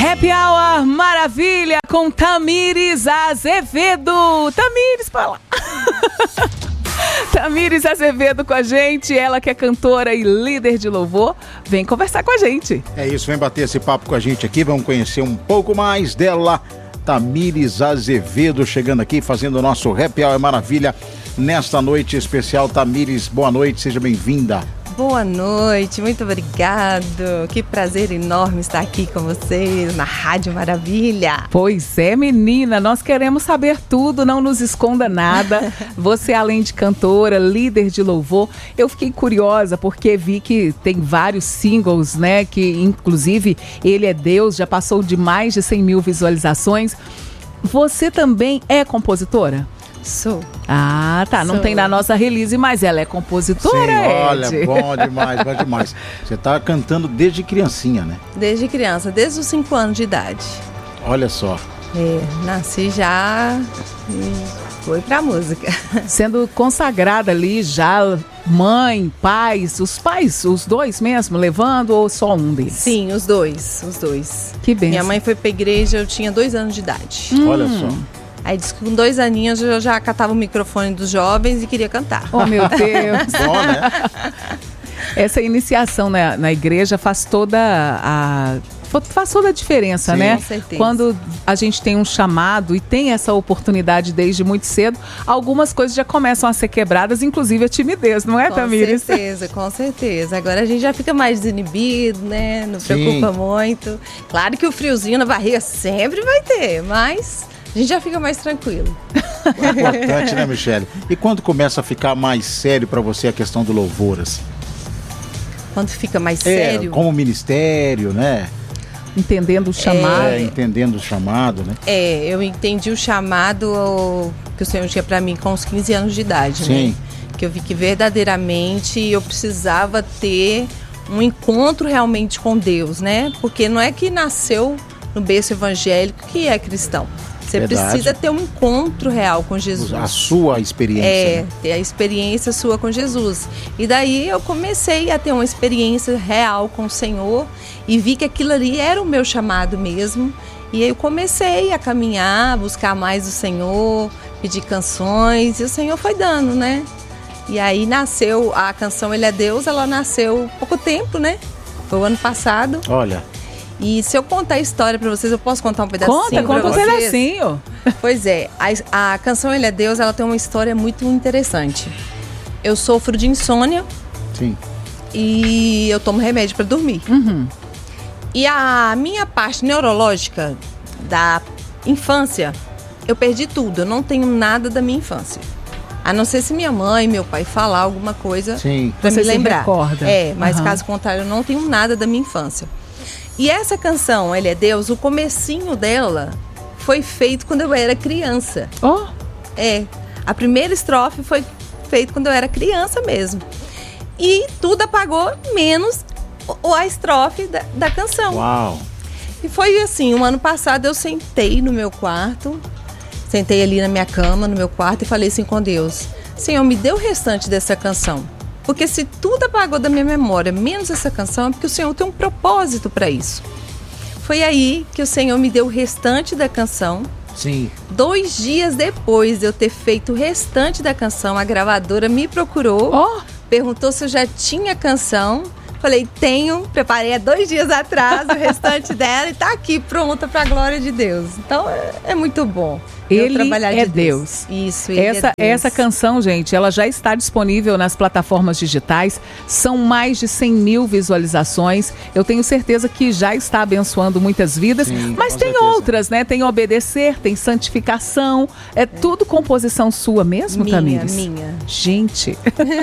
Happy Hour Maravilha com Tamires Azevedo. Tamires, para lá. Tamires Azevedo com a gente, ela que é cantora e líder de louvor, vem conversar com a gente. É isso, vem bater esse papo com a gente aqui, vamos conhecer um pouco mais dela. Tamires Azevedo chegando aqui, fazendo o nosso Happy Hour Maravilha nesta noite especial. Tamires, boa noite, seja bem-vinda. Boa noite, muito obrigado. Que prazer enorme estar aqui com vocês na Rádio Maravilha. Pois é, menina, nós queremos saber tudo, não nos esconda nada. Você, além de cantora, líder de louvor, eu fiquei curiosa porque vi que tem vários singles, né? Que inclusive Ele é Deus, já passou de mais de 100 mil visualizações. Você também é compositora? Sou. Ah, tá. Não tem na nossa release, mas ela é compositora, Sim, olha, Ed. bom demais, bom demais. Você tá cantando desde criancinha, né? Desde criança, desde os 5 anos de idade. Olha só. Nasci já e fui pra música. Sendo consagrada ali já, mãe, pais, os dois mesmo, levando ou só um deles? Sim, os dois. Que bênção. Minha mãe foi pra igreja, eu tinha 2 anos de idade. Olha só. Aí disse que com 2 aninhos eu já catava o microfone dos jovens e queria cantar. Oh, meu Deus. Bom, né? Essa iniciação na igreja faz toda a diferença, Sim, né? com certeza. Quando a gente tem um chamado e tem essa oportunidade desde muito cedo, algumas coisas já começam a ser quebradas, inclusive a timidez, não é, Tamires? Com certeza. Agora a gente já fica mais desinibido, né? Não preocupa muito. Claro que o friozinho na barriga sempre vai ter, mas a gente já fica mais tranquilo. Importante, né, Michele? E quando começa a ficar mais sério pra você a questão do louvor, assim? Quando fica mais sério. Como ministério, né? Entendendo o chamado. Entendendo o chamado, né? Eu entendi o chamado que o Senhor tinha pra mim com uns 15 anos de idade, Sim. né? Que eu vi que verdadeiramente eu precisava ter um encontro realmente com Deus, né? Porque não é que nasceu no berço evangélico que é cristão. Você precisa ter um encontro real com Jesus. A sua experiência. Né? Ter a experiência sua com Jesus. E daí eu comecei a ter uma experiência real com o Senhor e vi que aquilo ali era o meu chamado mesmo. E aí eu comecei a caminhar, buscar mais o Senhor, pedir canções, e o Senhor foi dando, né? E aí nasceu a canção Ele é Deus, ela nasceu há pouco tempo, né? Foi o ano passado. Olha. E se eu contar a história pra vocês, eu posso contar um pedacinho Conta um pedacinho. Pois é, a canção Ele é Deus, ela tem uma história muito interessante. Eu sofro de insônia. Sim. E eu tomo remédio pra dormir. Uhum. E a minha parte neurológica da infância, eu perdi tudo. Eu não tenho nada da minha infância. A não ser se minha mãe, meu pai falar alguma coisa pra me lembrar. Recorda. Mas caso contrário, eu não tenho nada da minha infância. E essa canção, Ele é Deus, o comecinho dela foi feito quando eu era criança. Oh! A primeira estrofe foi feita quando eu era criança mesmo. E tudo apagou, menos a estrofe da canção. Uau! E foi assim, um ano passado eu sentei no meu quarto, sentei ali na minha cama, no meu quarto e falei assim com Deus: Senhor, me dê o restante dessa canção. Porque se tudo apagou da minha memória, menos essa canção, é porque o Senhor tem um propósito para isso. Foi aí que o Senhor me deu o restante da canção. Sim. 2 dias depois de eu ter feito o restante da canção, a gravadora me procurou, perguntou se eu já tinha canção. Falei, tenho, preparei há 2 dias atrás o restante dela e tá aqui pronta para a glória de Deus. Então é muito bom. Ele é Deus. Isso, Ele é Deus. Essa canção, gente, ela já está disponível nas plataformas digitais. São mais de 100 mil visualizações. Eu tenho certeza que já está abençoando muitas vidas. Sim, mas tem outras, né? Tem Obedecer, tem Santificação. É tudo composição sua mesmo, Tamires? Minha. Gente.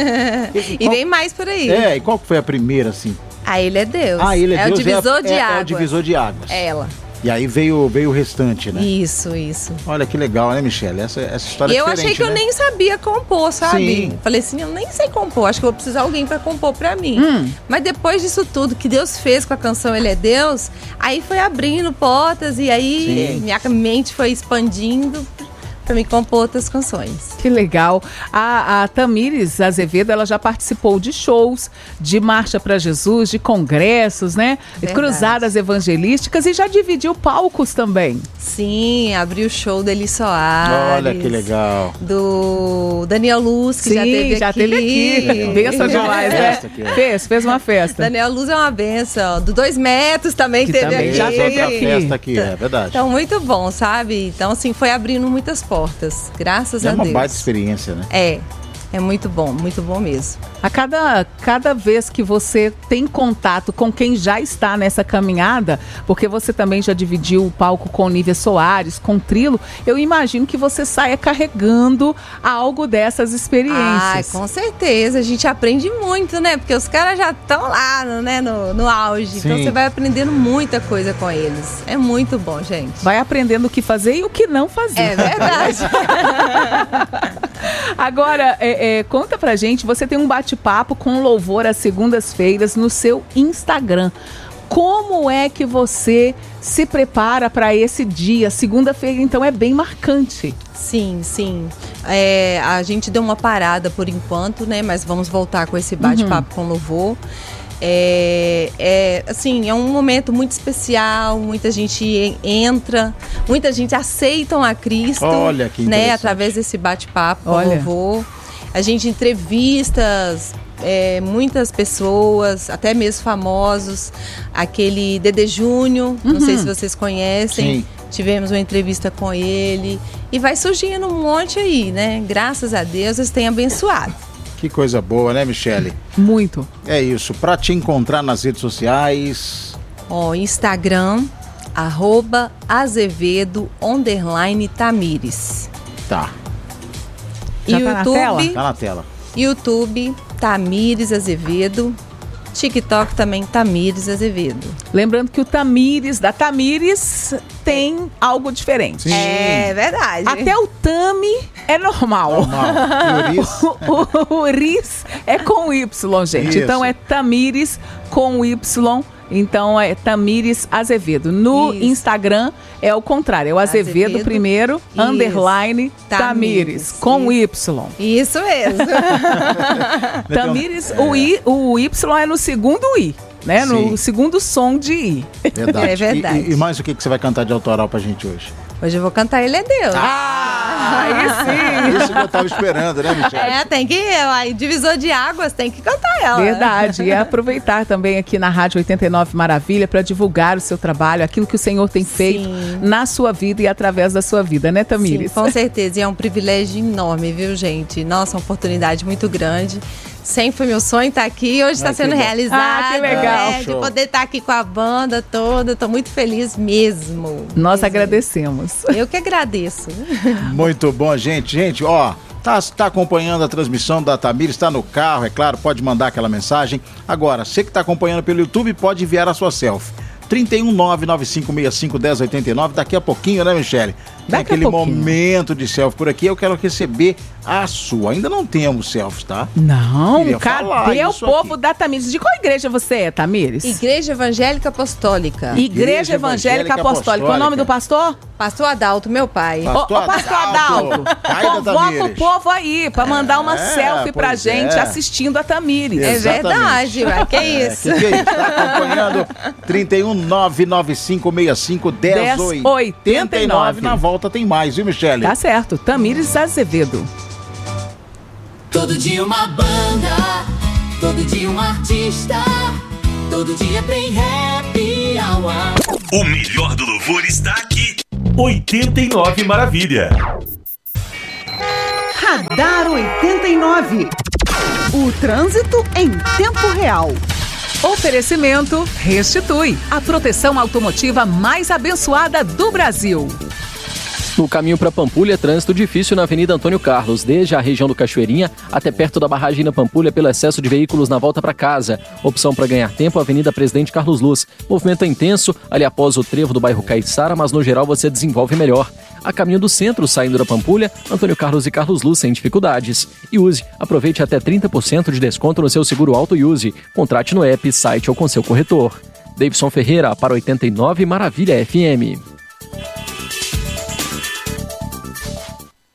E vem mais por aí. E qual foi a primeira, assim? Ele é Deus. Ele é Deus. O divisor de águas. É o divisor de águas. Ela. E aí veio o restante, né? Isso. Olha que legal, né, Michele? Essa história é diferente, eu achei que eu nem sabia compor, sabe? Sim. Falei assim, eu nem sei compor, acho que eu vou precisar de alguém pra compor pra mim. Mas depois disso tudo que Deus fez com a canção Ele é Deus, aí foi abrindo portas e aí minha mente foi expandindo para me compor outras canções. Que legal. A Tamires Azevedo, ela já participou de shows, de Marcha para Jesus, de congressos, né? Verdade. Cruzadas evangelísticas e já dividiu palcos também. Sim, abriu o show da Eli Soares. Olha que legal. Do Daniel Luz, que já teve aqui. Benção demais, né? Fez uma festa. Daniel Luz é uma benção. Do 2 metros também que teve também aqui. já teve aqui. Festa aqui, é verdade. Então, muito bom, sabe? Então, assim, foi abrindo muitas portas. Graças a Deus. É uma baita experiência, né? É muito bom mesmo. A cada vez que você tem contato com quem já está nessa caminhada, porque você também já dividiu o palco com Nívia Soares, com Trilo, eu imagino que você saia carregando algo dessas experiências. Com certeza, a gente aprende muito, né? Porque os caras já estão lá, né, no auge. Sim. Então você vai aprendendo muita coisa com eles. É muito bom, gente. Vai aprendendo o que fazer e o que não fazer. É verdade. Agora, conta pra gente, você tem um bate-papo com louvor às segundas-feiras no seu Instagram. Como é que você se prepara para esse dia? Segunda-feira, então, é bem marcante. Sim. A gente deu uma parada por enquanto, né? Mas vamos voltar com esse bate-papo com louvor. Assim, é um momento muito especial, muita gente entra, muita gente aceitam a Cristo. Olha que né, através desse bate-papo com louvor. A gente entrevista muitas pessoas, até mesmo famosos, aquele Dedê Júnior, não sei se vocês conhecem. Sim. Tivemos uma entrevista com ele e vai surgindo um monte aí, né? Graças a Deus, eles têm abençoado. Que coisa boa, né, Michele? Muito. É isso. Para te encontrar nas redes sociais... Instagram, @Azevedo_Tamires. Tá. Já tá na tela? Tá na tela. YouTube, Tamires Azevedo. TikTok também, Tamires Azevedo. Lembrando que o Tamires, da Tamires, tem algo diferente. Sim. É verdade. Até o Tami é normal. O Riz é com Y, gente. Isso. Então é Tamires com Y. Então é Tamires Azevedo. No Instagram é o contrário. É o Azevedo primeiro, _ Tamires com Y. Isso mesmo. Tamires, o Y é no segundo I, né? No segundo som de I. Verdade. É verdade. E mais o que você vai cantar de autoral pra gente hoje? Hoje eu vou cantar Ele é Deus. Aí sim. Isso que eu tava esperando, né, Michele? Tem que divisor de águas, tem que cantar ela. Verdade. E aproveitar também aqui na Rádio 89 Maravilha para divulgar o seu trabalho, aquilo que o Senhor tem feito na sua vida e através da sua vida, né, Tamires? Sim, com certeza. E é um privilégio enorme, viu, gente? Nossa, uma oportunidade muito grande. Sempre foi meu sonho estar aqui, hoje está sendo realizado. Que legal. De poder estar aqui com a banda toda, estou muito feliz mesmo. Nós agradecemos. Eu que agradeço. Muito bom, gente. Gente, tá acompanhando a transmissão da Tamires, está no carro, é claro, pode mandar aquela mensagem. Agora, você que está acompanhando pelo YouTube, pode enviar a sua selfie. 31995651089, daqui a pouquinho, né, Michele? Tem aquele momento de selfie por aqui, eu quero receber a sua. Ainda não temos selfies, tá? Não, Queria cadê o povo aqui da Tamires? De qual igreja você é, Tamires? Igreja Evangélica Apostólica. Igreja Evangélica Apostólica. Qual é o nome do pastor? Pastor Adalto, meu pai. Pastor Adalto, convoca o povo aí pra mandar uma selfie pra gente assistindo a Tamires. É verdade, mas que isso? Que isso? Tá acompanhando 31995651089. Na volta tem mais, viu, Michele? Tá certo, Tamires Azevedo. Todo dia uma banda, todo dia um artista, todo dia tem happy hour. O melhor do louvor está aqui. 89 Maravilha. Radar 89. O trânsito em tempo real. Oferecimento Restitui, a proteção automotiva mais abençoada do Brasil. No caminho para Pampulha, trânsito difícil na Avenida Antônio Carlos, desde a região do Cachoeirinha até perto da barragem na Pampulha pelo excesso de veículos na volta para casa. Opção para ganhar tempo, Avenida Presidente Carlos Luz. Movimento é intenso ali após o trevo do bairro Caiçara, mas no geral você desenvolve melhor. A caminho do centro, saindo da Pampulha, Antônio Carlos e Carlos Luz sem dificuldades. E use, aproveite até 30% de desconto no seu seguro auto e use. Contrate no app, site ou com seu corretor. Davidson Ferreira para 89 Maravilha FM.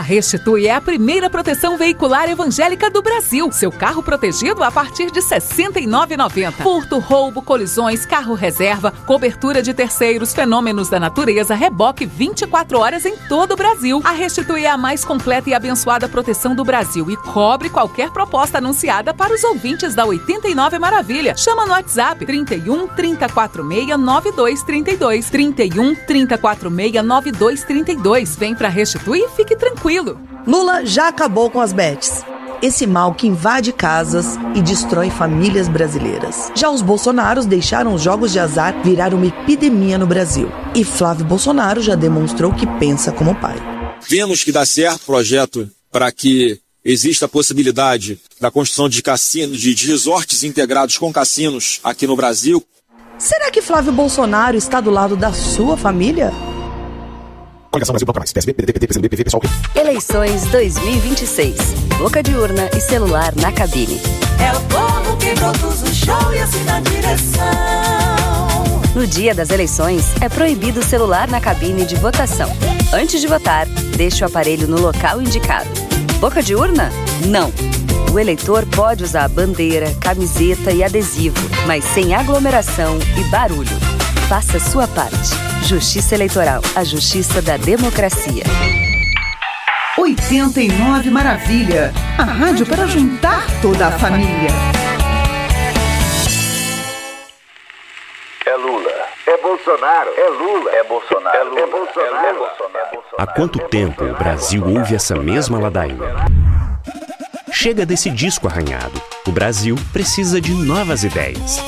Restitui é a primeira proteção veicular evangélica do Brasil. Seu carro protegido a partir de R$ 69,90. Furto, roubo, colisões, carro reserva, cobertura de terceiros, fenômenos da natureza, reboque 24 horas em todo o Brasil. A Restitui é a mais completa e abençoada proteção do Brasil e cobre qualquer proposta anunciada para os ouvintes da 89 Maravilha. Chama no WhatsApp 31 346 9232. 31 346 9232. Vem pra Restitui e fique tranquilo. Lula já acabou com as bets. Esse mal que invade casas e destrói famílias brasileiras. Já os Bolsonaros deixaram os jogos de azar virar uma epidemia no Brasil. E Flávio Bolsonaro já demonstrou que pensa como pai. Vemos que dá certo o projeto para que exista a possibilidade da construção de cassinos, de resorts integrados com cassinos aqui no Brasil. Será que Flávio Bolsonaro está do lado da sua família? Eleições 2026. Boca de urna e celular na cabine. É o povo que produz o show e assina a direção. No dia das eleições, é proibido o celular na cabine de votação. Antes de votar, deixe o aparelho no local indicado. Boca de urna? Não. O eleitor pode usar bandeira, camiseta e adesivo, mas sem aglomeração e barulho. Faça sua parte. Justiça Eleitoral, a justiça da democracia. 89 Maravilha, a rádio para juntar toda a família. É Lula, é Bolsonaro, é Lula, é Bolsonaro, é Lula, é Bolsonaro, é Bolsonaro. Há quanto tempo o Brasil ouve essa mesma ladainha? Chega desse disco arranhado. O Brasil precisa de novas ideias.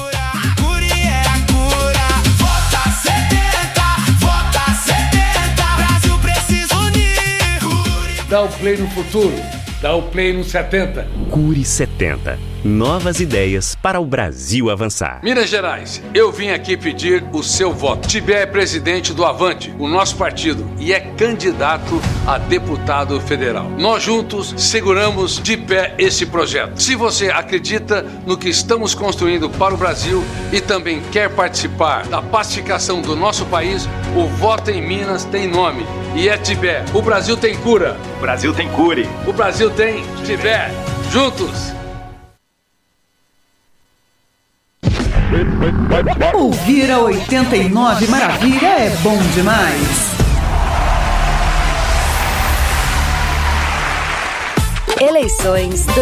Dá o play no futuro, dá o play no 70. Cure 70. Novas ideias para o Brasil avançar. Minas Gerais, eu vim aqui pedir o seu voto. Tibé é presidente do Avante, o nosso partido, e é candidato a deputado federal. Nós juntos seguramos de pé esse projeto. Se você acredita no que estamos construindo para o Brasil e também quer participar da pacificação do nosso país, o voto em Minas tem nome e é Tibé. O Brasil tem cura. O Brasil tem cure. O Brasil tem Tibé. Juntos. Ouvir a 89 Maravilha é bom demais. Eleições